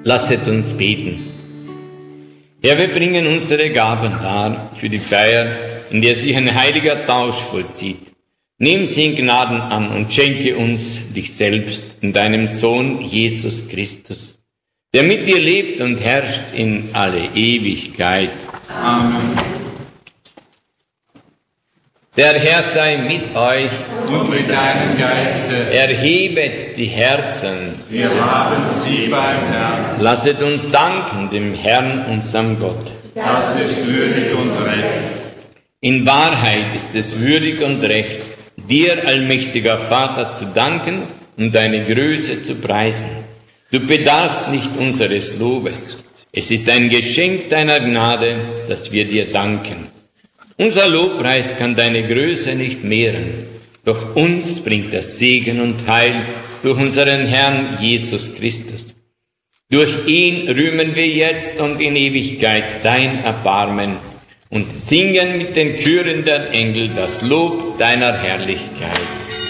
Lasset uns beten. Herr, wir bringen unsere Gaben dar für die Feier, in der sich ein heiliger Tausch vollzieht. Nimm sie in Gnaden an und schenke uns dich selbst in deinem Sohn Jesus Christus, der mit dir lebt und herrscht in alle Ewigkeit. Amen. Der Herr sei mit euch Und mit deinem Geiste. Erhebet die Herzen. Wir haben sie beim Herrn. Lasset uns danken dem Herrn, unserem Gott. Das ist würdig und recht. In Wahrheit ist es würdig und recht, dir, allmächtiger Vater, zu danken und deine Größe zu preisen. Du bedarfst nicht unseres Lobes. Es ist ein Geschenk deiner Gnade, dass wir dir danken. Unser Lobpreis kann deine Größe nicht mehren, doch uns bringt das Segen und Heil durch unseren Herrn Jesus Christus. Durch ihn rühmen wir jetzt und in Ewigkeit dein Erbarmen und singen mit den Chören der Engel das Lob deiner Herrlichkeit.